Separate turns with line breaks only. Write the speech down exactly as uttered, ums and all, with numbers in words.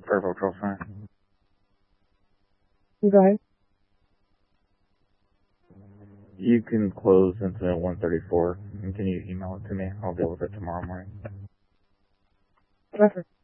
Purple Patrol Center.
Go ahead.
You can close incident one thirty-four, and can you email it to me? I'll deal with it tomorrow morning.
Perfect.